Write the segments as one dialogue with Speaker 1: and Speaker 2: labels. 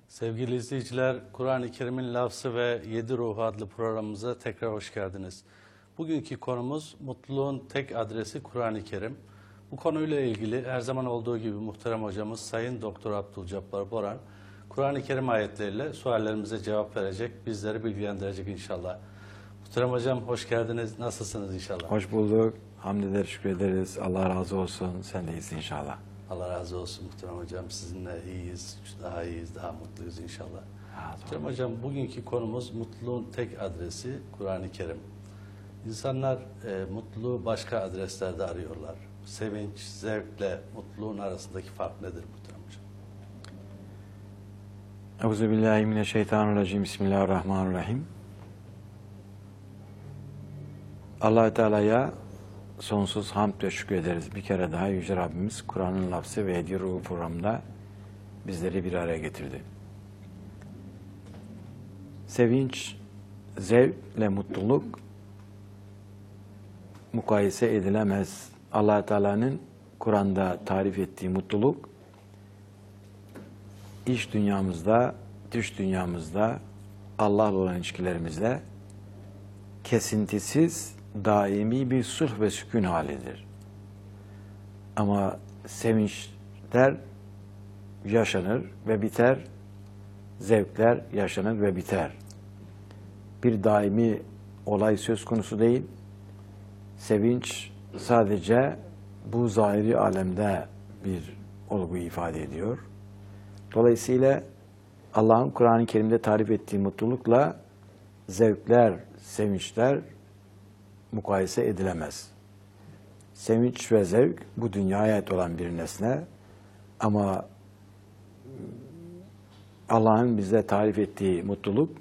Speaker 1: Sevgili izleyiciler, Kur'an-ı Kerim'in Lafzı ve Yedi Ruhu adlı programımıza tekrar hoş geldiniz. Bugünkü konumuz mutluluğun tek adresi Kur'an-ı Kerim. Bu konuyla ilgili her zaman olduğu gibi muhterem hocamız Sayın Doktor Abdülcabbar Boran, Kur'an-ı Kerim ayetleriyle suallerimize cevap verecek, bizleri bilgilendirecek inşallah. Muhterem hocam hoş geldiniz, nasılsınız inşallah?
Speaker 2: Hoş bulduk, hamd eder, şükrederiz. Allah razı olsun, sen de iyisin inşallah.
Speaker 1: Allah razı olsun muhterem hocam. Sizinle iyiyiz, daha iyiyiz, daha mutluyuz inşallah. Muhterem hocam, bugünkü konumuz mutluluğun tek adresi Kur'an-ı Kerim. İnsanlar mutluluğu başka adreslerde arıyorlar. Sevinç, zevkle mutluluğun arasındaki fark nedir muhterem hocam?
Speaker 2: Euzubillahimineşşeytanirracim. Bismillahirrahmanirrahim. Allah-u Teala'ya sonsuz hamd ve şükrederiz. Bir kere daha Yüce Rabbimiz Kur'an'ın Lafzı ve Yedi Ruhu programında bizleri bir araya getirdi. Sevinç, zevkle mutluluk mukayese edilemez. Allah-u Teala'nın Kur'an'da tarif ettiği mutluluk iç dünyamızda, dış dünyamızda, Allah'la olan ilişkilerimizde kesintisiz, daimi bir sulh ve sükun halidir. Ama sevinçler yaşanır ve biter, zevkler yaşanır ve biter. Bir daimi olay söz konusu değil. Sevinç sadece bu zahiri alemde bir olgu ifade ediyor. Dolayısıyla Allah'ın Kur'an-ı Kerim'de tarif ettiği mutlulukla zevkler, sevinçler mukayese edilemez. Sevinç ve zevk bu dünyaya ait olan bir nesne ama Allah'ın bize tarif ettiği mutluluk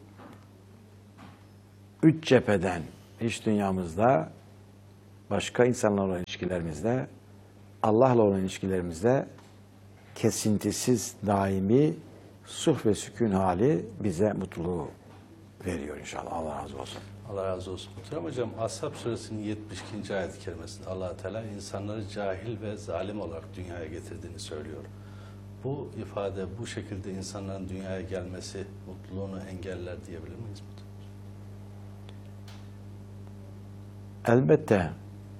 Speaker 2: üç cepheden, iç dünyamızda, başka insanlarla olan ilişkilerimizde, Allah'la olan ilişkilerimizde kesintisiz, daimi sulh ve sükun hali bize mutluluğu veriyor inşallah. Allah razı olsun.
Speaker 1: Allah razı olsun. Muhterem hocam, Ashab suresinin 72. ayet-i kerimesinde Allah Teala insanları cahil ve zalim olarak dünyaya getirdiğini söylüyor. Bu ifade, bu şekilde insanların dünyaya gelmesi mutluluğunu engeller diyebilir miyiz?
Speaker 2: Elbette.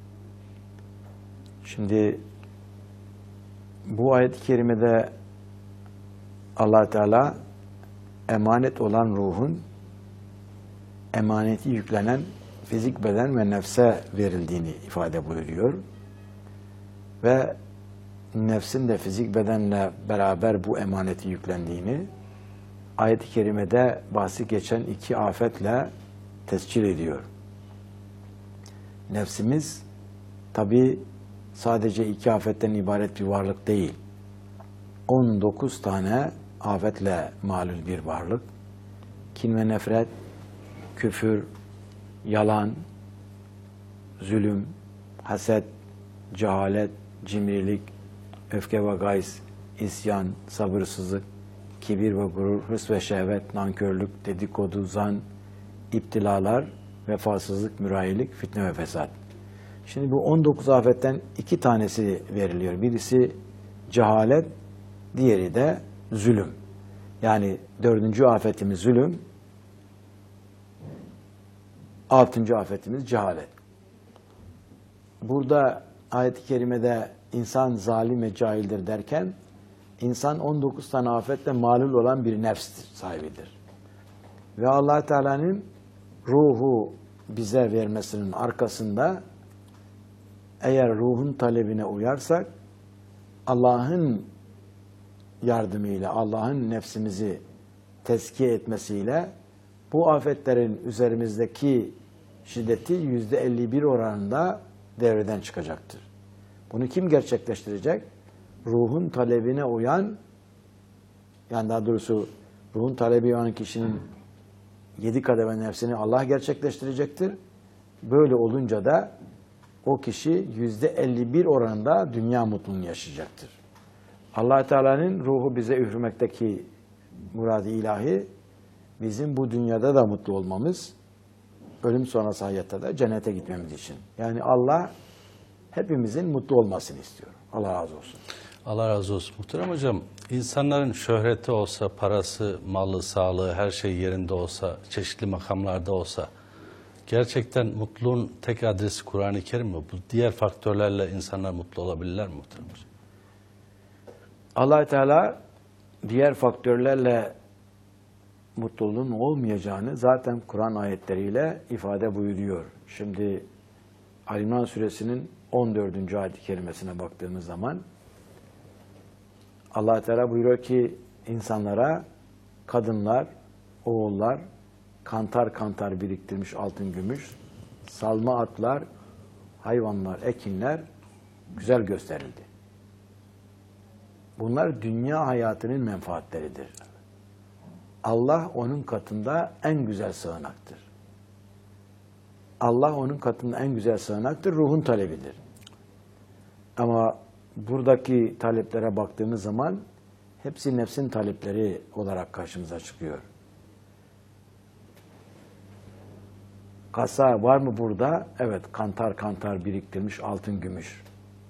Speaker 2: Şimdi bu ayet-i kerimede Allah Teala emanet olan ruhun emaneti yüklenen fizik beden ve nefse verildiğini ifade buyuruyor. Ve nefsin de fizik bedenle beraber bu emaneti yüklendiğini ayet-i kerimede bahsi geçen iki afetle tescil ediyor. Nefsimiz tabi sadece iki afetten ibaret bir varlık değil. 19 tane afetle malul bir varlık. Kin ve nefret, küfür, yalan, zulüm, haset, cehalet, cimrilik, öfke ve gays, isyan, sabırsızlık, kibir ve gurur, hırs ve şehvet, nankörlük, dedikodu, zan, iptilalar, vefasızlık, mürahilik, fitne ve fesat. Şimdi bu 19 afetten iki tanesi veriliyor. Birisi cehalet, diğeri de zulüm. Yani dördüncü afetimiz zulüm, altıncı afetimiz cehalet. Burada ayet-i kerimede insan zalim ve cahildir derken, insan 19 tane afetle malul olan bir nefs sahibidir. Ve Allah Teala'nın ruhu bize vermesinin arkasında, eğer ruhun talebine uyarsak, Allah'ın yardımıyla, Allah'ın nefsimizi tezkiye etmesiyle bu afetlerin üzerimizdeki şiddeti %51 oranında devreden çıkacaktır. Bunu kim gerçekleştirecek? Ruhun talebine uyan, yani daha doğrusu ruhun talebi olan kişinin 7 kademe nefsini Allah gerçekleştirecektir. Böyle olunca da o kişi %51 oranında dünya mutluluğunu yaşayacaktır. Allah Teala'nın ruhu bize üfürmekteki murad-ı ilahi, bizim bu dünyada da mutlu olmamız, ölüm sonrası hayatta da cennete gitmemiz için. Yani Allah hepimizin mutlu olmasını istiyor. Allah razı olsun.
Speaker 1: Allah razı olsun. Muhterem hocam, İnsanların şöhreti olsa, parası, malı, sağlığı, her şey yerinde olsa, çeşitli makamlarda olsa, gerçekten mutluluğun tek adresi Kur'an-ı Kerim mi? Bu diğer faktörlerle insanlar mutlu olabilirler mi muhterem hocam?
Speaker 2: Allah Teala diğer faktörlerle mutluluğun olmayacağını zaten Kur'an ayetleriyle ifade buyuruyor. Şimdi Ali İmran suresinin 14. ayet-i kerimesine baktığımız zaman Allah Teala buyuruyor ki insanlara kadınlar, oğullar, kantar kantar biriktirmiş altın gümüş, salma atlar, hayvanlar, ekinler güzel gösterildi. Bunlar dünya hayatının menfaatleridir. Allah onun katında en güzel sığınaktır. Allah onun katında en güzel sığınaktır, ruhun talebidir. Ama buradaki taleplere baktığımız zaman hepsi nefsin talepleri olarak karşımıza çıkıyor. Kasa var mı burada? Evet, kantar kantar biriktirmiş altın gümüş.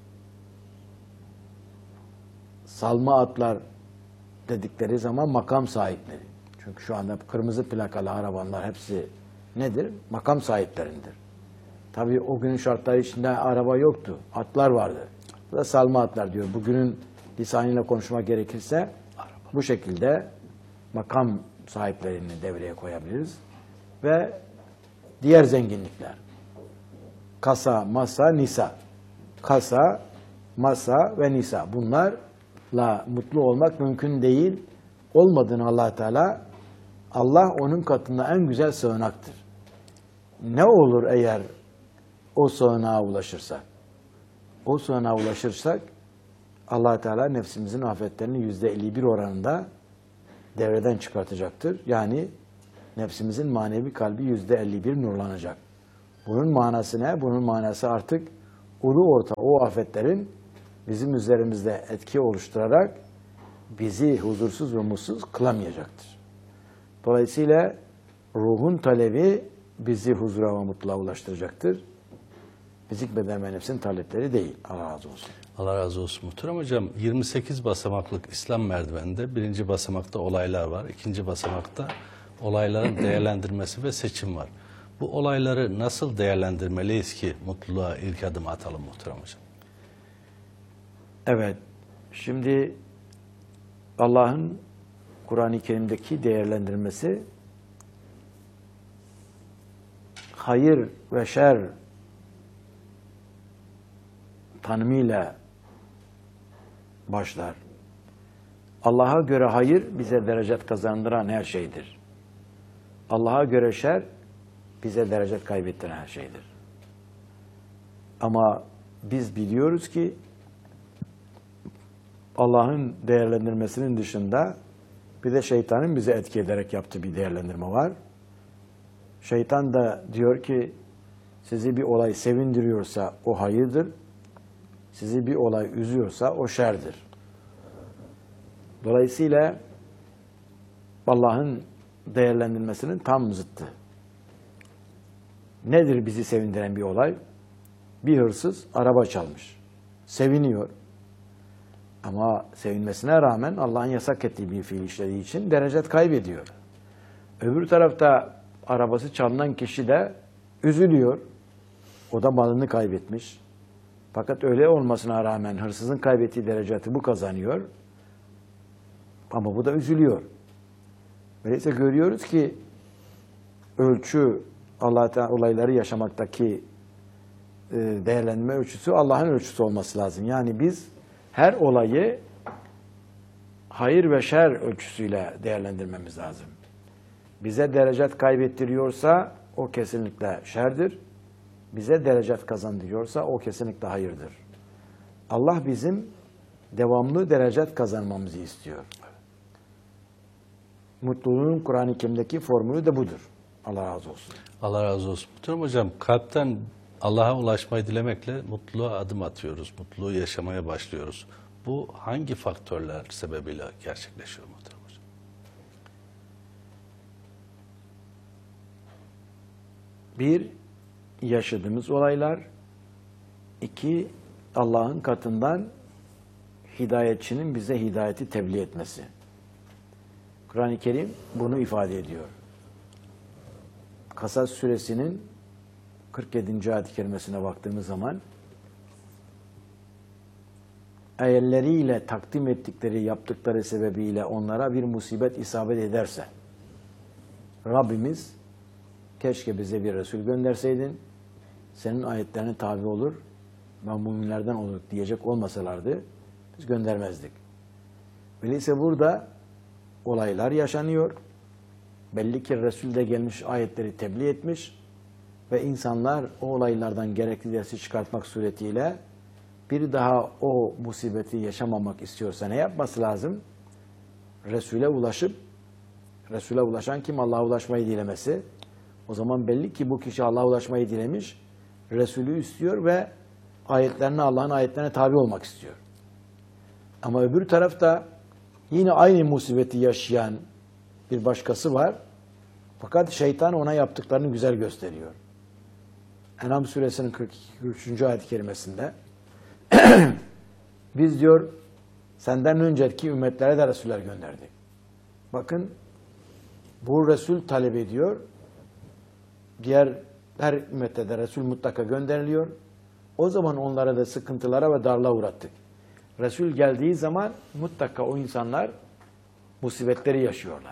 Speaker 2: Salma atlar dedikleri zaman makam sahipleri. Çünkü şu anda kırmızı plakalı arabalar hepsi nedir? Makam sahiplerindir. Tabii o günün şartları içinde araba yoktu. Atlar vardı. Bu da salma atlar diyor. Bugünün lisanıyla konuşmak gerekirse bu şekilde makam sahiplerini devreye koyabiliriz. Ve diğer zenginlikler. Kasa, masa, nisa. Kasa, masa ve nisa. Bunlarla mutlu olmak mümkün değil. Olmadığını Allah Teala, Allah onun katında en güzel sığınaktır. Ne olur eğer o sığınağa ulaşırsak? O sığınağa ulaşırsak Allah Teala nefsimizin afetlerini %51 oranında devreden çıkartacaktır. Yani nefsimizin manevi kalbi %51 nurlanacak. Bunun manası ne? Bunun manası artık ulu orta o afetlerin bizim üzerimizde etki oluşturarak bizi huzursuz ve mutsuz kılamayacaktır. Dolayısıyla ruhun talebi bizi huzura ve mutluluğa ulaştıracaktır. Fizik, beden ve nefsin talepleri değil. Allah razı olsun.
Speaker 1: Allah razı olsun muhterem hocam. 28 basamaklık İslam merdiveninde birinci basamakta olaylar var. İkinci basamakta olayların değerlendirmesi ve seçim var. Bu olayları nasıl değerlendirmeliyiz ki mutluluğa ilk adım atalım muhterem hocam?
Speaker 2: Evet. Şimdi Allah'ın Kur'an-ı Kerim'deki değerlendirmesi hayır ve şer tanımıyla başlar. Allah'a göre hayır bize derecet kazandıran her şeydir. Allah'a göre şer bize derecet kaybettiren her şeydir. Ama biz biliyoruz ki Allah'ın değerlendirmesinin dışında bir de şeytanın bize etki ederek yaptığı bir değerlendirme var. Şeytan da diyor ki sizi bir olay sevindiriyorsa o hayırdır, sizi bir olay üzüyorsa o şerdir. Dolayısıyla Allah'ın değerlendirmesinin tam zıttı. Nedir bizi sevindiren bir olay? Bir hırsız araba çalmış. Seviniyor. Ama sevinmesine rağmen Allah'ın yasak ettiği bir fiil işlediği için derecet kaybediyor. Öbür tarafta arabası çalınan kişi de üzülüyor. O da malını kaybetmiş. Fakat öyle olmasına rağmen hırsızın kaybettiği dereceti bu kazanıyor. Ama bu da üzülüyor. Öyleyse görüyoruz ki ölçü, Allah Teala olayları yaşamaktaki değerlendirme ölçüsü Allah'ın ölçüsü olması lazım. Yani biz her olayı hayır ve şer ölçüsüyle değerlendirmemiz lazım. Bize derecet kaybettiriyorsa o kesinlikle şerdir. Bize derecet kazandırıyorsa o kesinlikle hayırdır. Allah bizim devamlı derecet kazanmamızı istiyor. Mutluluğun Kur'an-ı Kerim'deki formülü de budur. Allah razı olsun.
Speaker 1: Allah razı olsun. Muhterem hocam, kalpten Allah'a ulaşmayı dilemekle mutluluğa adım atıyoruz. Mutluluğu yaşamaya başlıyoruz. Bu hangi faktörler sebebiyle gerçekleşiyor muhterem hocam?
Speaker 2: Bir, yaşadığımız olaylar. İki, Allah'ın katından hidayetçinin bize hidayeti tebliğ etmesi. Kur'an-ı Kerim bunu ifade ediyor. Kasas suresinin 47. ayet-i kerimesine baktığımız zaman elleriyle takdim ettikleri, yaptıkları sebebiyle onlara bir musibet isabet ederse Rabbimiz keşke bize bir Resul gönderseydin, senin ayetlerine tabi olur ve müminlerden olur diyecek olmasalardı biz göndermezdik. Öyleyse burada olaylar yaşanıyor. Belli ki Resul de gelmiş ayetleri tebliğ etmiş ve insanlar o olaylardan gerekli dersi çıkartmak suretiyle bir daha o musibeti yaşamamak istiyorsa ne yapması lazım? Resul'e ulaşıp, Resul'e ulaşan kim? Allah'a ulaşmayı dilemesi. O zaman belli ki bu kişi Allah'a ulaşmayı dilemiş, Resul'ü istiyor ve ayetlerine, Allah'ın ayetlerine tabi olmak istiyor. Ama öbür tarafta yine aynı musibeti yaşayan bir başkası var. Fakat şeytan ona yaptıklarını güzel gösteriyor. En'am suresinin 43. ayet-i kerimesinde biz diyor senden önceki ümmetlere de Resuller gönderdik. Bakın bu Resul talep ediyor. Diğer her ümmette de Resul mutlaka gönderiliyor. O zaman onlara da sıkıntılara ve darlığa uğrattık. Resul geldiği zaman mutlaka o insanlar musibetleri yaşıyorlar.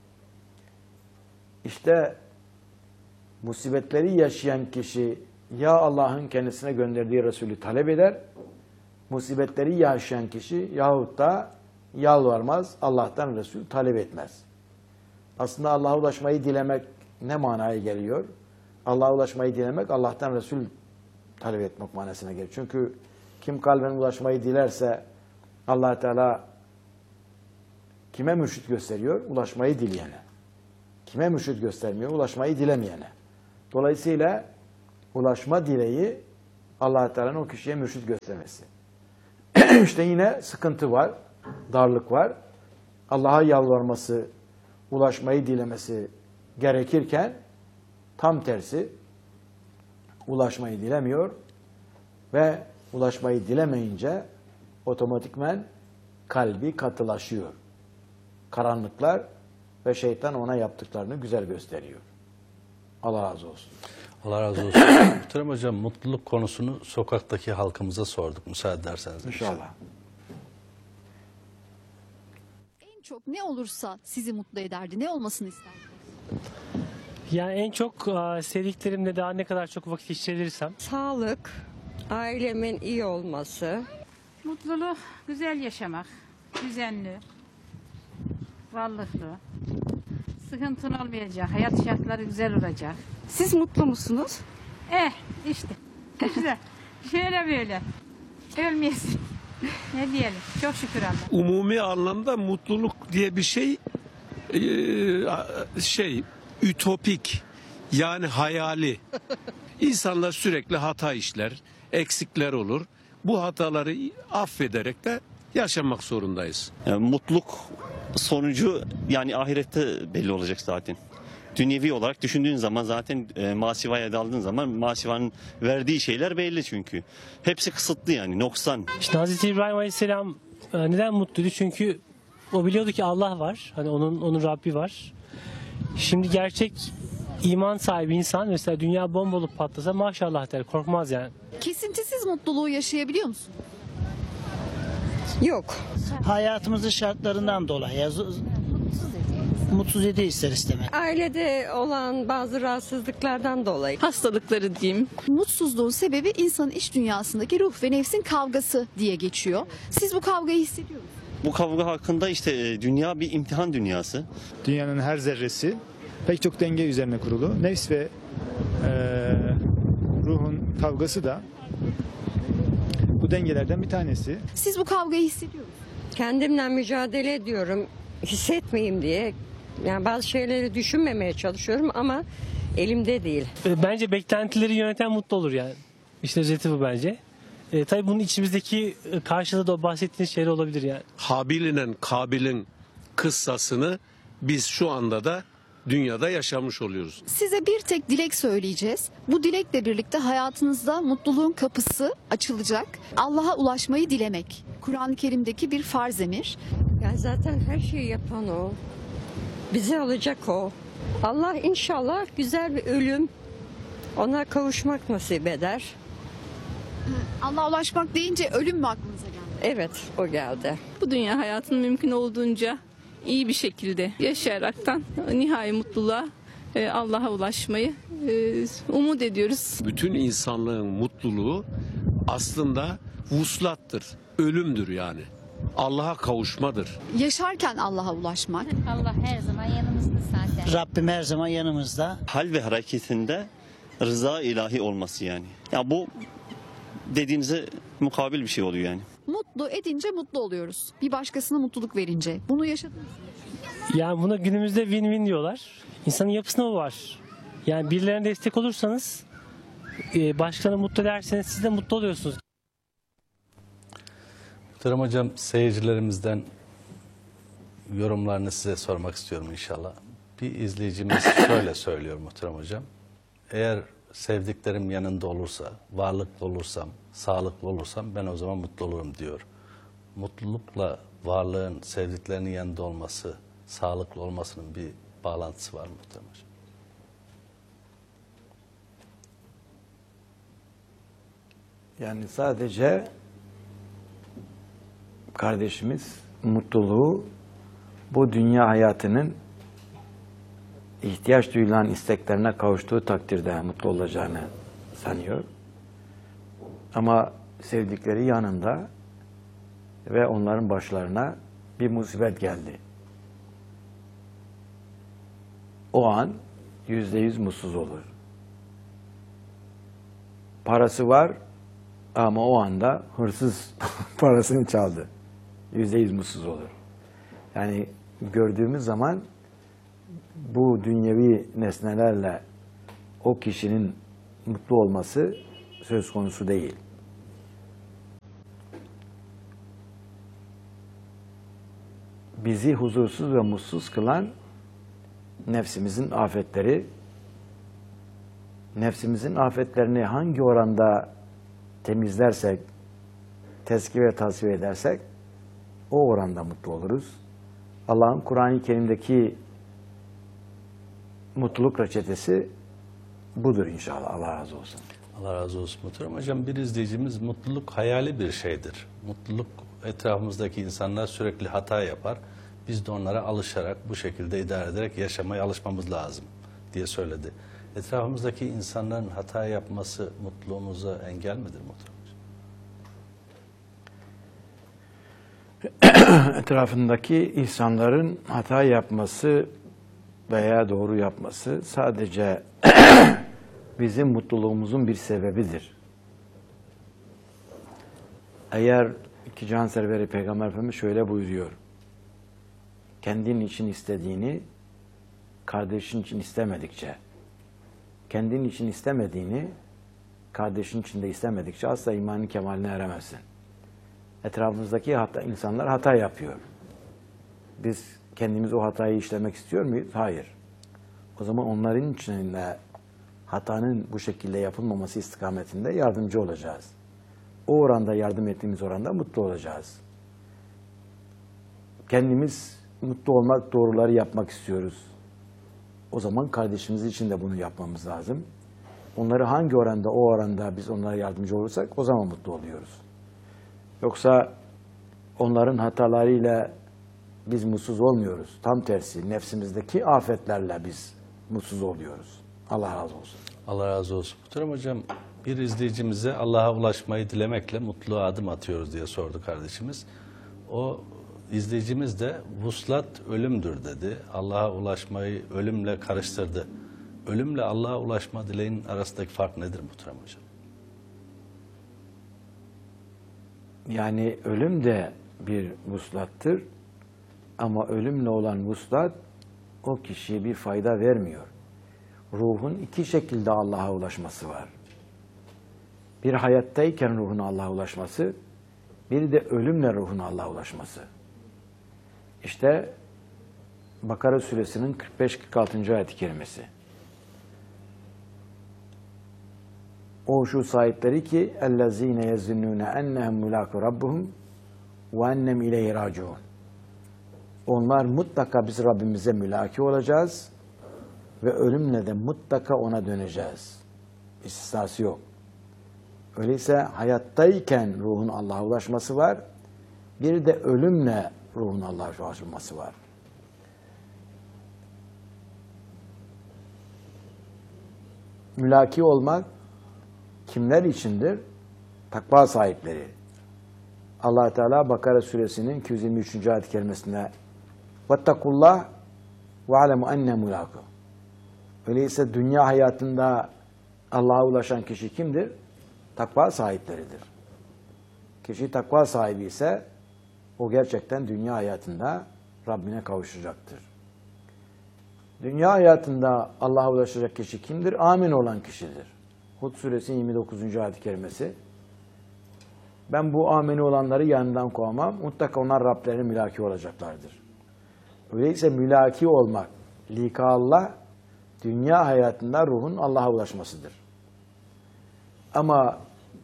Speaker 2: İşte musibetleri yaşayan kişi ya Allah'ın kendisine gönderdiği Resulü talep eder, musibetleri yaşayan kişi yahut da yalvarmaz, Allah'tan Resul talep etmez. Aslında Allah'a ulaşmayı dilemek ne manaya geliyor? Allah'a ulaşmayı dilemek, Allah'tan Resul talep etmek manasına geliyor. Çünkü kim kalben ulaşmayı dilerse Allah Teala kime mürşit gösteriyor? Ulaşmayı dileyene. Kime mürşit göstermiyor? Ulaşmayı dilemeyene. Dolayısıyla ulaşma dileği Allah Teala'nın o kişiye mürşit göstermesi. İşte yine sıkıntı var, darlık var. Allah'a yalvarması, ulaşmayı dilemesi gerekirken tam tersi ulaşmayı dilemiyor ve ulaşmayı dilemeyince otomatikmen kalbi katılaşıyor. Karanlıklar ve şeytan ona yaptıklarını güzel gösteriyor. Allah razı olsun.
Speaker 1: Allah razı olsun. Muhterem Hocam, mutluluk konusunu sokaktaki halkımıza sorduk, müsaade ederseniz.
Speaker 2: İnşallah.
Speaker 3: En çok ne olursa sizi mutlu ederdi? Ne olmasını isterdiniz?
Speaker 4: Yani en çok sevdiklerimle daha ne kadar çok vakit geçirebilirsem.
Speaker 5: Sağlık, ailemin iyi olması,
Speaker 6: Mutluluk, güzel yaşamak, düzenli, varlıklı, sıkıntın olmayacak, hayat şartları güzel olacak.
Speaker 5: siz mutlu musunuz?
Speaker 6: İşte, güzel. Şöyle böyle, ölmeyesin. Ne diyelim, çok şükür Allah.
Speaker 7: Umumi anlamda mutluluk diye bir şey ütopik, yani hayali. İnsanlar sürekli hata işler, eksikler olur. Bu hataları affederek de yaşamak zorundayız.
Speaker 8: Yani mutluluk sonucu yani ahirette belli olacak zaten. Dünyevi olarak düşündüğün zaman zaten masivaya daldığın zaman masivanın verdiği şeyler belli çünkü. Hepsi kısıtlı yani noksan.
Speaker 4: İşte Hazreti İbrahim Aleyhisselam neden mutluydu? Çünkü o biliyordu ki Allah var. Hani onun Rabbi var. Şimdi gerçek iman sahibi insan mesela dünya bomba olup patlasa maşallah der, korkmaz yani.
Speaker 3: Kesintisiz mutluluğu yaşayabiliyor musun?
Speaker 5: Yok.
Speaker 9: Hayatımızın şartlarından dolayı mutsuz ediyor ister istemez.
Speaker 5: Ailede olan bazı rahatsızlıklardan dolayı.
Speaker 10: Hastalıkları diyeyim.
Speaker 3: Mutsuzluğun sebebi insanın iç dünyasındaki ruh ve nefsin kavgası diye geçiyor. Siz bu kavgayı hissediyor musunuz?
Speaker 8: Bu kavga hakkında işte dünya bir imtihan dünyası.
Speaker 11: Dünyanın her zerresi pek çok denge üzerine kurulu. Nefs ve ruhun kavgası da bu dengelerden bir tanesi.
Speaker 3: Siz bu kavgayı hissediyor musunuz?
Speaker 5: Kendimle mücadele ediyorum, hissetmeyeyim diye. Yani bazı şeyleri düşünmemeye çalışıyorum ama elimde değil.
Speaker 4: Bence beklentileri yöneten mutlu olur yani. İşte özeti bu bence. Tabii bunun içimizdeki karşılığı da o bahsettiğiniz şeyler olabilir yani.
Speaker 7: Habil ile Kabil'in kıssasını biz şu anda da dünyada yaşamış oluyoruz.
Speaker 3: Size bir tek dilek söyleyeceğiz. Bu dilekle birlikte hayatınızda mutluluğun kapısı açılacak. Allah'a ulaşmayı dilemek. Kur'an-ı Kerim'deki bir farz emir.
Speaker 5: Yani zaten her şeyi yapan o. Bizi alacak o. Allah inşallah güzel bir ölüm, ona kavuşmak nasip eder.
Speaker 3: Allah'a ulaşmak deyince ölüm mü aklınıza geldi?
Speaker 5: Evet, o geldi.
Speaker 10: Bu dünya hayatını mümkün olduğunca iyi bir şekilde yaşayaraktan nihai mutluluğa, Allah'a ulaşmayı umut ediyoruz.
Speaker 7: Bütün insanlığın mutluluğu aslında vuslattır, ölümdür yani. Allah'a kavuşmadır.
Speaker 3: Yaşarken Allah'a ulaşmak.
Speaker 6: Allah her zaman yanımızda zaten.
Speaker 9: Rabbim her zaman yanımızda.
Speaker 8: Hal ve hareketinde rıza ilahi olması yani. Ya bu dediğinize mukabil bir şey oluyor yani.
Speaker 3: Mutlu edince mutlu oluyoruz. Bir başkasına mutluluk verince. Bunu yaşadınız mı?
Speaker 4: Yani buna günümüzde win-win diyorlar. İnsanın yapısında bu var. Yani birilerine destek olursanız, başkalarını mutlu ederseniz siz de mutlu oluyorsunuz.
Speaker 1: Muhterem Hocam, seyircilerimizden yorumlarını size sormak istiyorum inşallah. Bir izleyicimiz şöyle söylüyor Muhterem Hocam. Eğer sevdiklerim yanında olursa, varlıklı olursam, sağlıklı olursam ben o zaman mutlu olurum diyor. Mutlulukla varlığın, sevdiklerinin yanında olması, sağlıklı olmasının bir bağlantısı var mı Muhterem Hocam?
Speaker 2: Yani sadece kardeşimiz mutluluğu bu dünya hayatının ihtiyaç duyulan isteklerine kavuştuğu takdirde mutlu olacağını sanıyor. Ama sevdikleri yanında ve onların başlarına bir musibet geldi. O an %100 mutsuz olur. Parası var ama o anda hırsız parasını çaldı. %100 mutsuz olur. Yani gördüğümüz zaman bu dünyevi nesnelerle o kişinin mutlu olması söz konusu değil. Bizi huzursuz ve mutsuz kılan nefsimizin afetleri. Nefsimizin afetlerini hangi oranda temizlersek, tezkiye ve tasfiye edersek o oranda mutlu oluruz. Allah'ın Kur'an-ı Kerim'deki mutluluk reçetesi budur inşallah. Allah razı olsun.
Speaker 1: Allah razı olsun Muhterem Hocam. Bir izleyicimiz mutluluk hayali bir şeydir. Mutluluk etrafımızdaki insanlar sürekli hata yapar. Biz de onlara alışarak bu şekilde idare ederek yaşamaya alışmamız lazım diye söyledi. Etrafımızdaki insanların hata yapması mutluluğumuza engel midir Muhterem Hocam?
Speaker 2: Etrafındaki insanların hata yapması veya doğru yapması sadece bizim mutluluğumuzun bir sebebidir. Eğer ki canserveri Peygamber Efendimiz şöyle buyuruyor. Kendin için istediğini kardeşin için istemedikçe, kendin için istemediğini kardeşin için de istemedikçe asla imanın kemaline eremezsin. Etrafımızdaki insanlar hata yapıyor. Biz kendimiz o hatayı işlemek istiyor muyuz? Hayır. O zaman onların içinde hatanın bu şekilde yapılmaması istikametinde yardımcı olacağız. O oranda, yardım ettiğimiz oranda mutlu olacağız. Kendimiz mutlu olmak, doğruları yapmak istiyoruz. O zaman kardeşimiz için de bunu yapmamız lazım. Onları hangi oranda, o oranda biz onlara yardımcı olursak o zaman mutlu oluyoruz. Yoksa onların hatalarıyla biz mutsuz olmuyoruz. Tam tersi, nefsimizdeki afetlerle biz mutsuz oluyoruz. Allah razı olsun.
Speaker 1: Allah razı olsun. Muhterem Hocam, bir izleyicimize Allah'a ulaşmayı dilemekle mutluluğa adım atıyoruz diye sordu kardeşimiz. O izleyicimiz de vuslat ölümdür dedi. Allah'a ulaşmayı ölümle karıştırdı. Ölümle Allah'a ulaşma dileğinin arasındaki fark nedir Muhterem Hocam?
Speaker 2: Yani ölüm de bir vuslattır. Ama ölümle olan vuslat o kişiye bir fayda vermiyor. Ruhun iki şekilde Allah'a ulaşması var. Bir hayattayken ruhun Allah'a ulaşması, bir de ölümle ruhun Allah'a ulaşması. İşte Bakara suresinin 45-46. ayet-i kerimesi. O şu sahipleri ki اَلَّذ۪ينَ يَزُنُّونَ اَنَّهُمْ مُلَاكُ رَبُّهُمْ وَاَنَّمْ اِلَيْهِ رَاجِعُونَ. Onlar mutlaka biz Rabbimize mülaki olacağız ve ölümle de mutlaka ona döneceğiz. İstisnası yok. Öyleyse hayattayken ruhun Allah'a ulaşması var. Bir de ölümle ruhun Allah'a ulaşması var. Mülaki olmak kimler içindir? Takva sahipleri. Allah Teala Bakara suresinin 223. ayet-i kerimesinde "Vettakullah ve alemu enne mulaku." Öyleyse dünya hayatında Allah'a ulaşan kişi kimdir? Takva sahipleridir. Kişi takva sahibi ise o gerçekten dünya hayatında Rabbine kavuşacaktır. Dünya hayatında Allah'a ulaşacak kişi kimdir? Amin olan kişidir. Hud suresinin 29. ayet-i kerimesi. Ben bu ameni olanları yanından kovamam. Mutlaka onlar Rablerine mülaki olacaklardır. Öyleyse mülaki olmak, lika Allah, dünya hayatında ruhun Allah'a ulaşmasıdır. Ama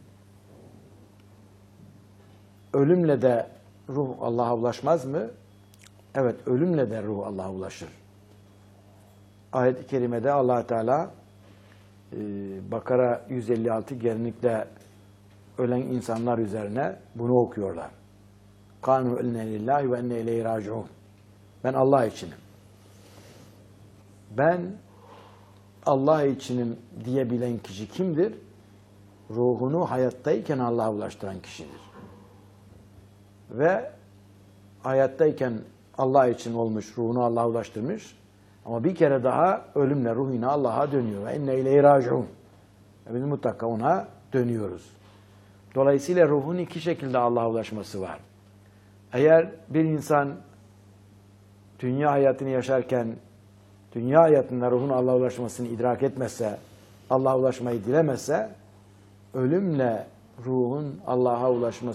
Speaker 2: ölümle de ruh Allah'a ulaşmaz mı? Evet, ölümle de ruh Allah'a ulaşır. Ayet-i kerimede Allah Teala Bakara 156 genellikle ölen insanlar üzerine bunu okuyorlar. Kânu enne lillahi ve enne ileyhi râciûn. Ben Allah içinim. Ben Allah içinim diyebilen kişi kimdir? Ruhunu hayattayken Allah'a ulaştıran kişidir. Ve hayattayken Allah için olmuş, ruhunu Allah'a ulaştırmış. Ama bir kere daha ölümle ruh yine Allah'a dönüyor. Ve enne ileyhi râciûn. Biz mutlaka ona dönüyoruz. Dolayısıyla ruhun iki şekilde Allah'a ulaşması var. Eğer bir insan dünya hayatını yaşarken dünya hayatında ruhun Allah'a ulaşmasını idrak etmezse, Allah'a ulaşmayı dilemezse, ölümle ruhun Allah'a ulaşması